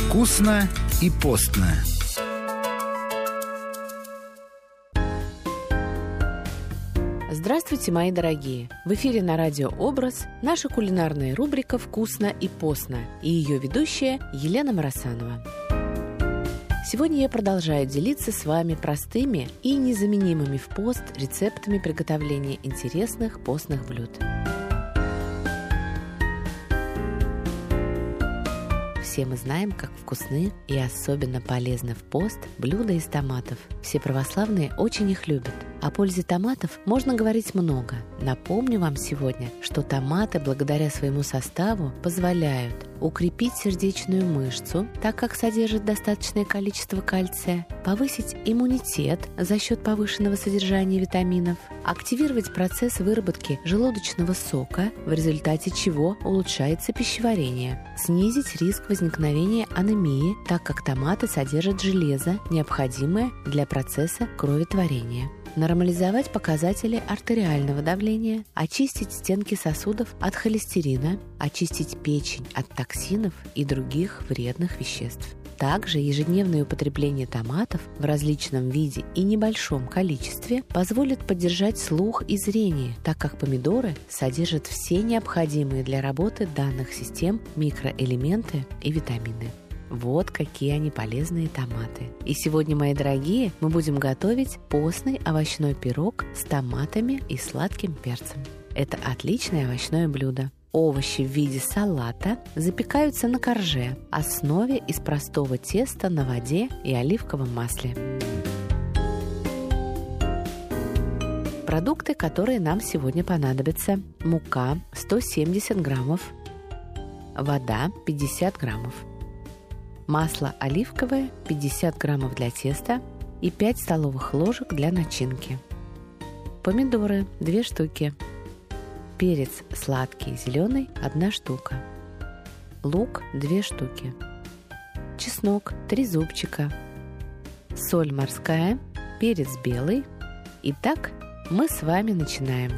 Вкусно и постно. Здравствуйте, мои дорогие! В эфире на радио «Образ» наша кулинарная рубрика «Вкусно и постно» и ее ведущая Елена Марасанова. Сегодня я продолжаю делиться с вами простыми и незаменимыми в пост рецептами приготовления интересных постных блюд. Все мы знаем, как вкусны и особенно полезны в пост блюда из томатов. Все православные очень их любят. О пользе томатов можно говорить много. Напомню вам сегодня, что томаты благодаря своему составу позволяют укрепить сердечную мышцу, так как содержит достаточное количество кальция, повысить иммунитет за счет повышенного содержания витаминов, активировать процесс выработки желудочного сока, в результате чего улучшается пищеварение, снизить риск возникновения анемии, так как томаты содержат железо, необходимое для процесса кроветворения, нормализовать показатели артериального давления, очистить стенки сосудов от холестерина, очистить печень от токсинов и других вредных веществ. Также ежедневное употребление томатов в различном виде и небольшом количестве позволит поддержать слух и зрение, так как помидоры содержат все необходимые для работы данных систем микроэлементы и витамины. Вот какие они полезные томаты. И сегодня, мои дорогие, мы будем готовить постный овощной пирог с томатами и сладким перцем. Это отличное овощное блюдо. Овощи в виде салата запекаются на корже, основе из простого теста на воде и оливковом масле. Продукты, которые нам сегодня понадобятся: мука 170 граммов, вода 50 граммов, масло оливковое 50 граммов для теста и 5 столовых ложек для начинки, помидоры 2 штуки, перец сладкий зеленый 1 штука, лук 2 штуки, чеснок 3 зубчика, соль морская, перец белый. Итак, мы с вами начинаем.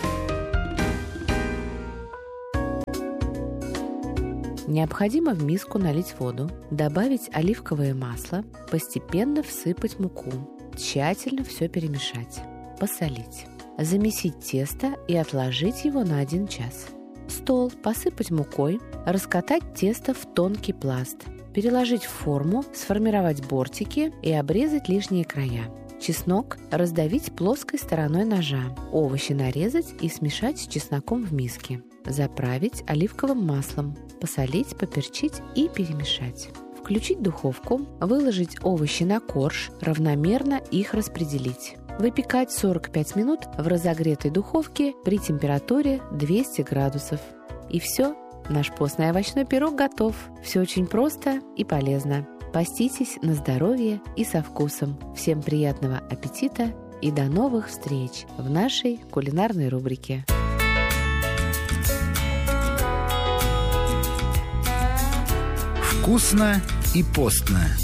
Необходимо в миску налить воду, добавить оливковое масло, постепенно всыпать муку, тщательно все перемешать, посолить, замесить тесто и отложить его на 1 час. Стол посыпать мукой, раскатать тесто в тонкий пласт, переложить в форму, сформировать бортики и обрезать лишние края. Чеснок раздавить плоской стороной ножа, овощи нарезать и смешать с чесноком в миске. Заправить оливковым маслом, посолить, поперчить и перемешать. Включить духовку, выложить овощи на корж, равномерно их распределить. Выпекать 45 минут в разогретой духовке при температуре 200 градусов. И все, наш постный овощной пирог готов. Все очень просто и полезно. Поститесь на здоровье и со вкусом. Всем приятного аппетита и до новых встреч в нашей кулинарной рубрике. Вкусно и постно.